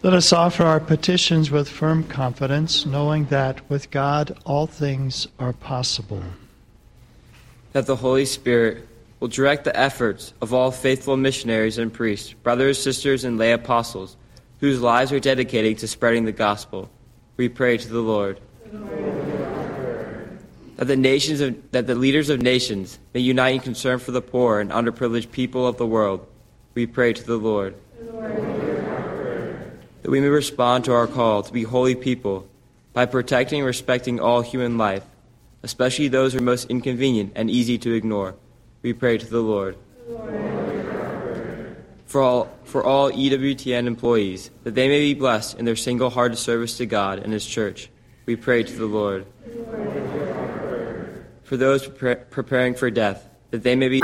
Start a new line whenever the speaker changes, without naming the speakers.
Let us offer our petitions with firm confidence, knowing that with God all things are possible.
That the Holy Spirit will direct the efforts of all faithful missionaries and priests, brothers, sisters, and lay apostles, whose lives are dedicated to spreading the gospel. We pray to the Lord. That the leaders of nations may unite in concern for the poor and underprivileged people of the world. We pray to the Lord. That we may respond to our call to be holy people by protecting and respecting all human life, especially those who are most inconvenient and easy to ignore. We pray to the Lord. For all EWTN employees, that they may be blessed in their single-hearted service to God and His church. We pray to the Lord. For those preparing for death, that they may be